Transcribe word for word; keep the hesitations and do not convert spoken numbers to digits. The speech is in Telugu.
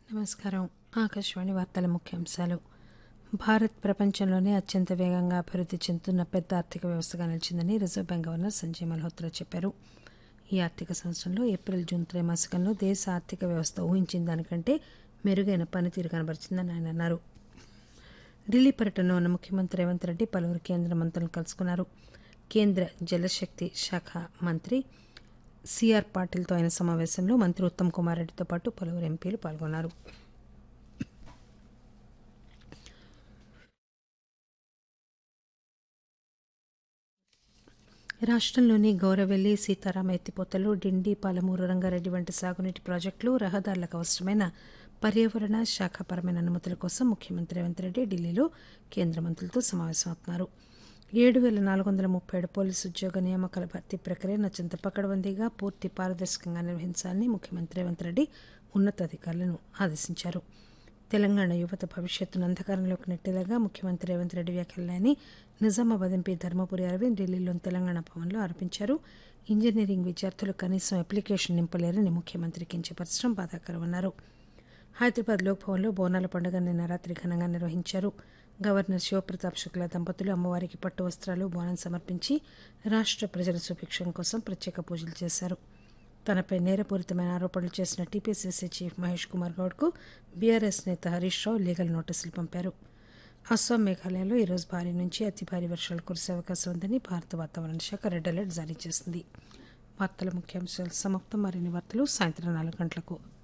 నమస్కారం. ఆకాశవాణి వార్తల ముఖ్యాంశాలు. భారత్ ప్రపంచంలోనే అత్యంత వేగంగా అభివృద్ధి చెందుతున్న పెద్ద ఆర్థిక వ్యవస్థగా నిలిచిందని reserve bank governor Sanjay Malhotra చెప్పారు. ఈ ఆర్థిక సంవత్సరంలో ఏప్రిల్ జూన్ త్రైమాసికంలో దేశ ఆర్థిక వ్యవస్థ ఊహించిన దానికంటే మెరుగైన పనితీరు కనబరిచిందని ఆయన అన్నారు. ఢిల్లీ పర్యటనలో ఉన్న ముఖ్యమంత్రి రేవంత్ రెడ్డి పలువురు కేంద్ర మంత్రులను కలుసుకున్నారు. కేంద్ర జలశక్తి శాఖ మంత్రి సిఆర్ పాటిల్తో అయిన సమావేశంలో మంత్రి ఉత్తమ్ కుమార్ రెడ్డితో పాటు పలువురు ఎంపీలు పాల్గొన్నారు. రాష్టంలోని గౌరవెల్లి, సీతారామ ఎత్తిపోతలు, డిండి, పాలమూరు రంగారెడ్డి వంటి సాగునీటి ప్రాజెక్టులు, రహదారులకు అవసరమైన పర్యావరణ శాఖపరమైన అనుమతుల కోసం ముఖ్యమంత్రి రేవంత్ రెడ్డి ఢిల్లీలో కేంద్ర మంత్రులతో సమావేశమవుతున్నారు. ఏడు పేల నాలుగు వందల ముప్పై ఏడు పోలీసు ఉద్యోగ నియామకాల భర్తీ ప్రక్రియను అత్యంత పకడ్బందీగా, పూర్తి పారదర్శకంగా నిర్వహించాలని ముఖ్యమంత్రి రేవంత్ రెడ్డి ఉన్నతాధికారులను ఆదేశించారు. తెలంగాణ యువత భవిష్యత్తును అంధకారంలోకి నెట్టేలాగా ముఖ్యమంత్రి రేవంత్ రెడ్డి వ్యాఖ్యలైన నిజామాబాద్ ఎంపీ ధర్మపురి అరవింద్ ఢిల్లీలోని తెలంగాణ భవన్లో ఆరోపించారు. ఇంజనీరింగ్ విద్యార్థులు కనీసం అప్లికేషన్ నింపలేరని ముఖ్యమంత్రి కించపరచడం బాధాకరమన్నారు. హైదరాబాద్ లోక్భవన్లో బోనాల పండుగ నిన్న రాత్రి ఘనంగా నిర్వహించారు. గవర్నర్ శివప్రతాప్ శుక్లా దంపతులు అమ్మవారికి పట్టు వస్త్రాలు, బోనం సమర్పించి రాష్ట్ర ప్రజల సుభిక్షం కోసం ప్రత్యేక పూజలు చేశారు. తనపై నేరపూరితమైన ఆరోపణలు చేసిన TPCC chief Mahesh Kumar గౌడ్కు BRS నేత హరీష్ రావు లీగల్ నోటీసులు పంపారు. అస్సాం, మేఘాలయలో ఈరోజు భారీ నుంచి అతి భారీ వర్షాలు కురిసే అవకాశం ఉందని భారత వాతావరణ శాఖ రెడ్ అలర్ట్ జారీ చేసింది. వార్తల ముఖ్యాంశాలు సమాప్తం. మరిన్ని వార్తలు సాయంత్రం నాలుగు గంటలకు.